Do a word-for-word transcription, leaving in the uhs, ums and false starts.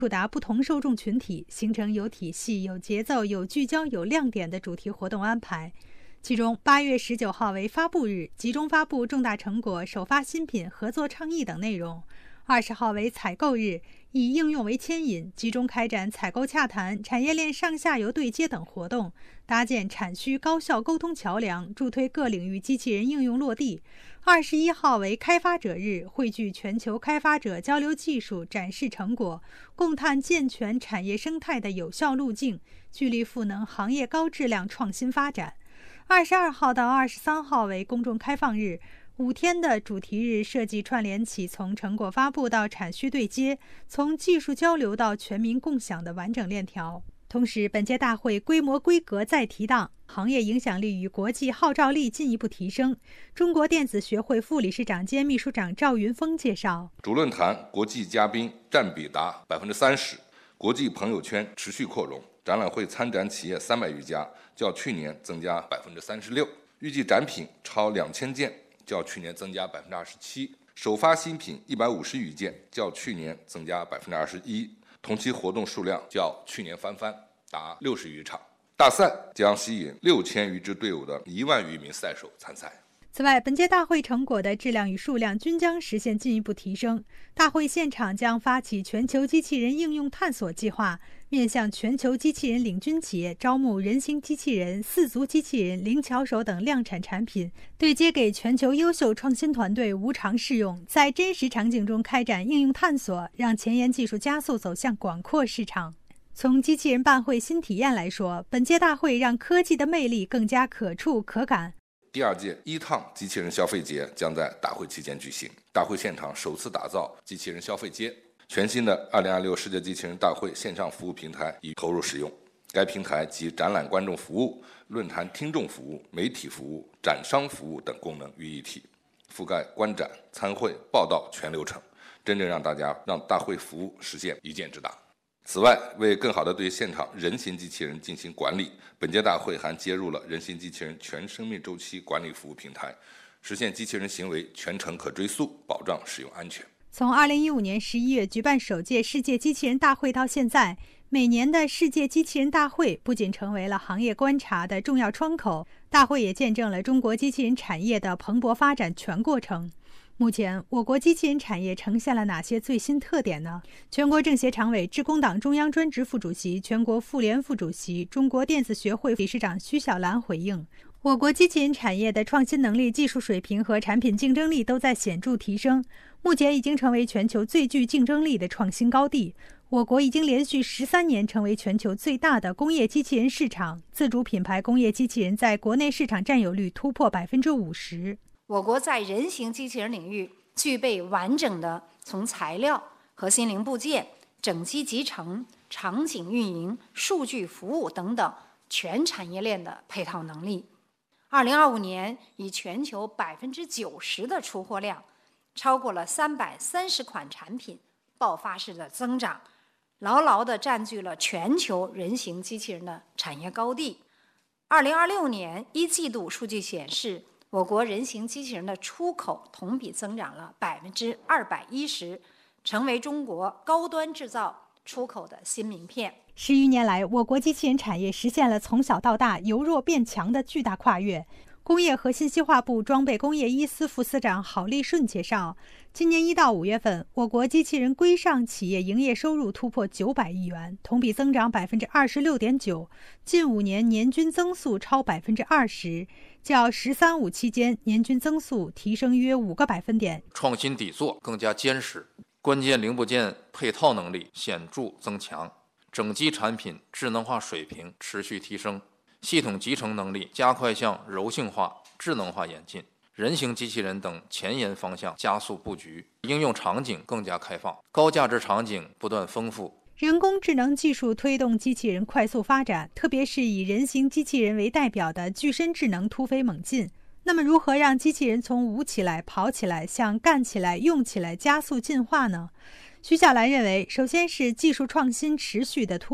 触达不同受众群体，形成有体系、有节奏、有聚焦、有亮点的主题活动安排。其中，八月十九号为发布日，集中发布重大成果、首发新品、合作倡议等内容。二十号为采购日，以应用为牵引，集中开展采购洽谈、产业链上下游对接等活动，搭建产需高效沟通桥梁，助推各领域机器人应用落地。二十一号为开发者日，汇聚全球开发者交流技术、展示成果，共探健全产业生态的有效路径，聚力赋能行业高质量创新发展。二十二号到二十三号为公众开放日，五天的主题日设计串联起从成果发布到产需对接，从技术交流到全民共享的完整链条。同时，本届大会规模规格再提档，行业影响力与国际号召力进一步提升。中国电子学会副理事长兼秘书长赵云峰介绍， 主论坛国际嘉宾占比达百分之三十，国际朋友圈持续扩容，展览会参展企业三百余家，较去年增加百分之三十六，预计展品超两千件，较去年增加百分之二十七，首发新品一百五十余件，较去年增加百分之二十一。同期活动数量较去年翻番，达六十余场。大赛将吸引六千余支队伍的一万余名赛手参赛。 此外，本届大会成果的质量与数量均将实现进一步提升。大会现场将发起全球机器人应用探索计划，面向全球机器人领军企业招募人形机器人、四足机器人、灵巧手等量产产品，对接给全球优秀创新团队无偿试用，在真实场景中开展应用探索，让前沿技术加速走向广阔市场。从机器人办会新体验来说，本届大会让科技的魅力更加可触可感。 第二届一趟机器人消费节将在大会期间举行，大会现场首次打造机器人消费街。全新的二零二六世界机器人大会线上服务平台已投入使用，该平台集展览观众服务、论坛听众服务、媒体服务、展商服务等功能于一体，覆盖观展、参会、报道全流程，真正让大家让大会服务实现一箭之大。此外，为更好地对现场人形机器人进行管理，本届大会还接入了人形机器人全生命周期管理服务平台，实现机器人行为全程可追溯，保障使用安全。 从二零一五年十一月举办首届世界机器人大会到现在，每年的世界机器人大会不仅成为了行业观察的重要窗口，大会也见证了中国机器人产业的蓬勃发展全过程。目前，我国机器人产业呈现了哪些最新特点呢？全国政协常委、致公党中央专职副主席、全国妇联副主席、中国电子学会理事长徐小兰回应，我国机器人产业的创新能力、技术水平和产品竞争力都在显著提升，目前已经成为全球最具竞争力的创新高地。我国已经连续十三年成为全球最大的工业机器人市场，自主品牌工业机器人在国内市场占有率突破百分之五十。 我国在人形机器人领域具备完整的从材料、核心零部件、整机集成、场景运营、数据服务等等全产业链的配套能力。二零二五年以全球百分之九十的出货量，超过了三百三十款产品，爆发式的增长，牢牢地占据了全球人形机器人的产业高地。二零二六年一季度数据显示，我国人形机器人的出口同比增长了百分之二百一十，成为中国高端制造出口的新名片。 十余年来，我国机器人产业实现了从小到大、由弱变强的巨大跨越。工业和信息化部装备工业一司副司长郝立顺介绍，今年一到五月份，我国机器人规上企业营业收入突破九百亿元，同比增长百分之二十六点九，近五年年均增速超百分之二十，较“十三五”期间年均增速提升约五个百分点。 创新底座更加坚实，关键零部件配套能力显著增强，整机产品智能化水平持续提升。系统集成能力加快向柔性化、智能化演进，人形机器人等前沿方向加速布局，应用场景更加开放，高价值场景不断丰富。 人工智能技术推动机器人快速发展，特别是以人形机器人为代表的具身智能突飞猛进。那么，如何让机器人从舞起来、跑起来向干起来、用起来加速进化呢？徐小兰认为，首先是技术创新持续的突